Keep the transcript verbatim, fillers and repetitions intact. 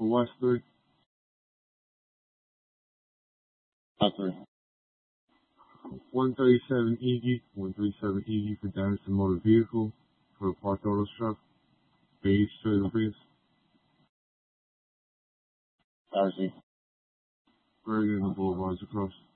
for West three. West three. one thirty-seven Easy, one thirty-seven Easy for damage to motor vehicle for a parked auto truck. Beige trailer Prius. R C. Bergen and the boulevards across.